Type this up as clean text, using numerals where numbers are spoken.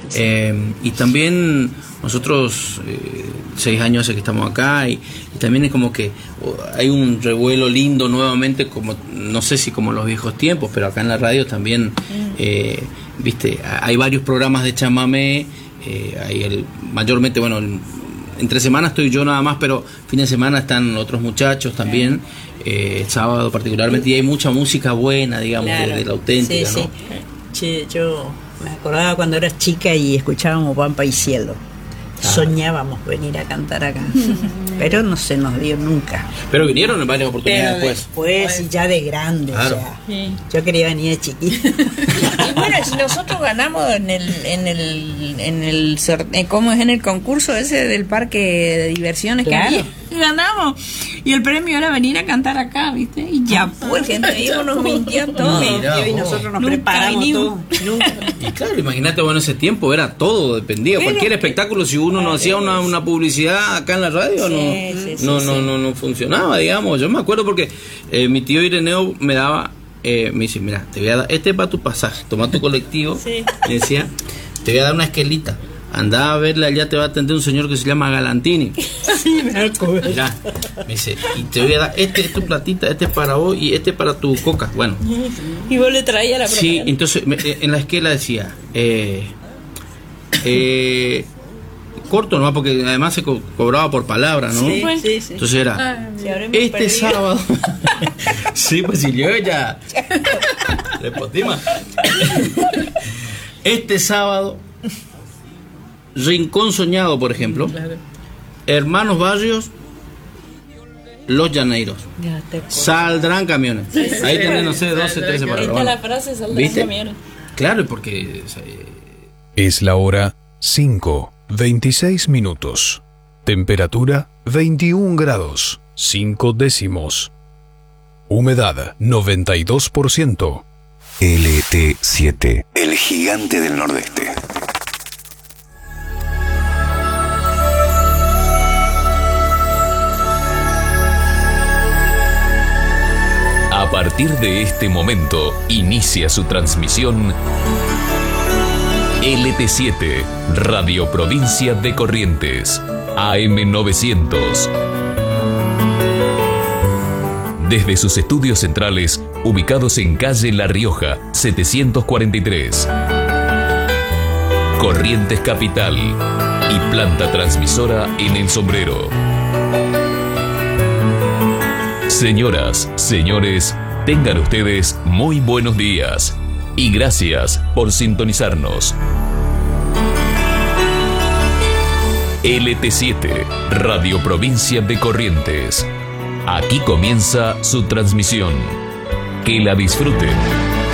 Y también nosotros 6 años hace que estamos acá y también es como que hay un revuelo lindo nuevamente, como no sé si como los viejos tiempos, pero acá en la radio también viste, hay varios programas de chamamé, mayormente, bueno, entre semana estoy yo nada más, pero fin de semana están otros muchachos también, sábado particularmente, y hay mucha música buena, digamos, claro, de la auténtica, sí, ¿no? Sí, yo me acordaba cuando era chica y escuchábamos Pampa y Cielo. Soñábamos venir a cantar acá, pero no se nos dio nunca. Pero vinieron en varias oportunidades después, ya de grande, claro. Yo quería venir de chiquita. Y bueno, si nosotros ganamos ¿cómo es? En el concurso ese del parque de diversiones, claro, que ganamos, y el premio era venir a cantar acá, ¿viste? Y ya pues, gente ahí nos mintió todo. Y nosotros nos preparamos todo. Y claro, imagínate, bueno, ese tiempo era todo, dependía. Cualquier espectáculo, si uno no hacía una publicidad acá en la radio, no funcionaba, digamos. Yo me acuerdo porque mi tío Ireneo me daba, me dice, mira, te voy a dar, para tu pasaje, toma tu colectivo, me decía, te voy a dar una esquelita, anda a verle, allá te va a atender un señor que se llama Galantini. Sí, me acuerdo. Mirá, me dice, y te voy a dar, es tu platita, es para vos y para tu coca. Bueno. Y vos le traías la propaganda. Sí, entonces en la esquela decía, corto nomás, porque además se cobraba por palabra, ¿no? Sí. Entonces era, este sábado. Sí, pues si yo ya le potima. Este sábado, Rincón Soñado, por ejemplo, claro. Hermanos Barrios, Los Llaneros, saldrán camiones. Ahí tenés, no sé, 12, 13 para ahí está la frase, saldrán camiones. Claro, porque es la hora 5:26. Temperatura 21 grados 5 décimos. Humedad 92%. LT7, el gigante del Nordeste. A partir de este momento inicia su transmisión LT7, Radio Provincia de Corrientes, AM900. Desde sus estudios centrales, ubicados en calle La Rioja, 743. Corrientes Capital y planta transmisora en El Sombrero. Señoras, señores, tengan ustedes muy buenos días y gracias por sintonizarnos. LT7, Radio Provincia de Corrientes. Aquí comienza su transmisión. Que la disfruten.